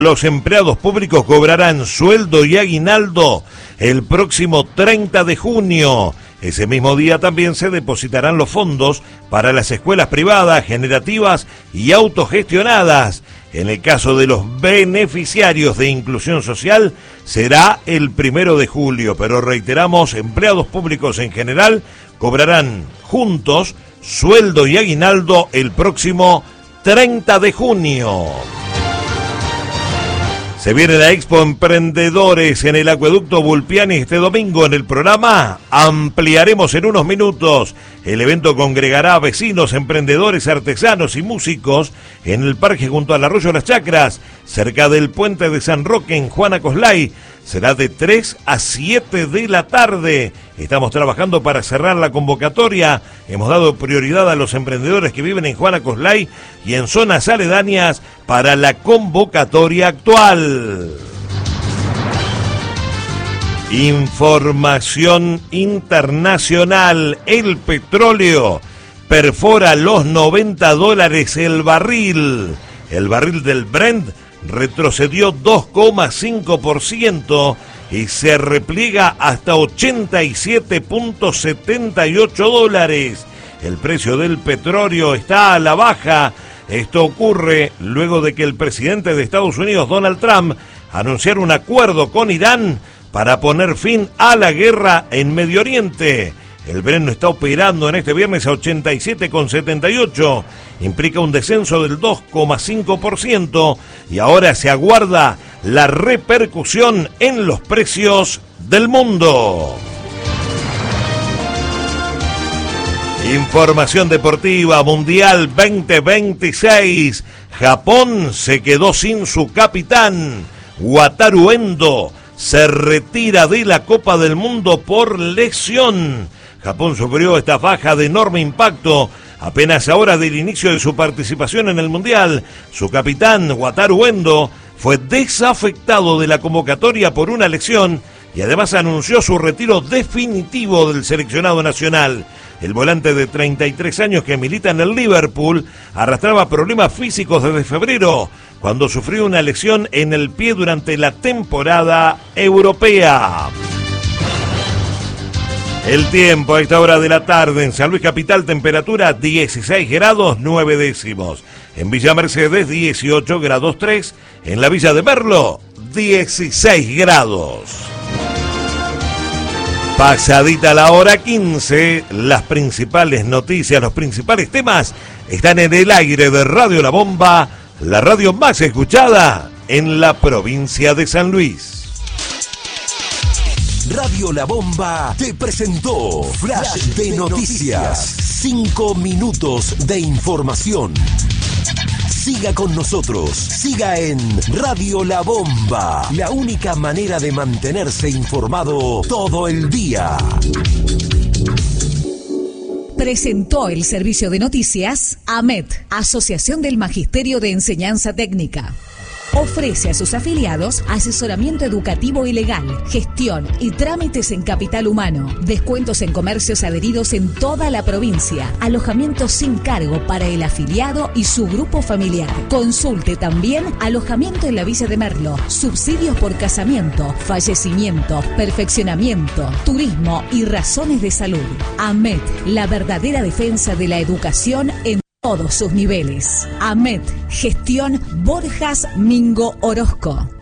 Los empleados públicos cobrarán sueldo y aguinaldo el próximo 30 de junio. Ese mismo día también se depositarán los fondos para las escuelas privadas, generativas y autogestionadas. En el caso de los beneficiarios de inclusión social, será el 1 de julio, pero reiteramos, empleados públicos en general cobrarán juntos sueldo y aguinaldo el próximo 30 de junio. Se viene la Expo Emprendedores en el Acueducto Bulpiani este domingo. En el programa ampliaremos en unos minutos. El evento congregará a vecinos, emprendedores, artesanos y músicos en el parque junto al Arroyo Las Chacras, cerca del puente de San Roque en Juana Coslay. Será de 3 a 7 de la tarde. Estamos trabajando para cerrar la convocatoria. Hemos dado prioridad a los emprendedores que viven en Juana Coslay y en zonas aledañas para la convocatoria actual. Información internacional. El petróleo perfora los $90 el barril. El barril del Brent retrocedió 2,5% y se repliega hasta $87.78. El precio del petróleo está a la baja. Esto ocurre luego de que el presidente de Estados Unidos, Donald Trump, anunciara un acuerdo con Irán para poner fin a la guerra en Medio Oriente. El Brent está operando en este viernes a 87,78. Implica un descenso del 2,5% y ahora se aguarda la repercusión en los precios del mundo. Información deportiva, Mundial 2026. Japón se quedó sin su capitán. Wataru Endo se retira de la Copa del Mundo por lesión. Japón sufrió esta baja de enorme impacto apenas ahora del inicio de su participación en el Mundial. Su capitán, Wataru Endo, fue desafectado de la convocatoria por una lesión y además anunció su retiro definitivo del seleccionado nacional. El volante de 33 años que milita en el Liverpool arrastraba problemas físicos desde febrero, cuando sufrió una lesión en el pie durante la temporada europea. El tiempo a esta hora de la tarde en San Luis Capital, temperatura 16 grados 9 décimos. En Villa Mercedes 18 grados 3. En la Villa de Merlo 16 grados. Pasadita la hora 15, las principales noticias, los principales temas están en el aire de Radio La Bomba, la radio más escuchada en la provincia de San Luis. Radio La Bomba te presentó Flash de Noticias. 5 minutos de información. Siga con nosotros, siga en Radio La Bomba, la única manera de mantenerse informado todo el día. Presentó el servicio de noticias AMET, Asociación del Magisterio de Enseñanza Técnica. Ofrece a sus afiliados asesoramiento educativo y legal, gestión y trámites en capital humano, descuentos en comercios adheridos en toda la provincia, alojamiento sin cargo para el afiliado y su grupo familiar. Consulte también alojamiento en la Villa de Merlo, subsidios por casamiento, fallecimiento, perfeccionamiento, turismo y razones de salud. AMET, la verdadera defensa de la educación en todos sus niveles. AMET, gestión Borjas Mingo Orozco.